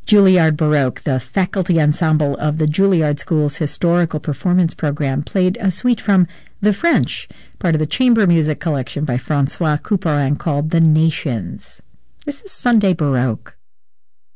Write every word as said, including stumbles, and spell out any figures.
Juilliard Baroque, the faculty ensemble of the Juilliard School's historical performance program, played a suite from The French, part of the chamber music collection by Francois Couperin called The Nations. This is Sunday Baroque.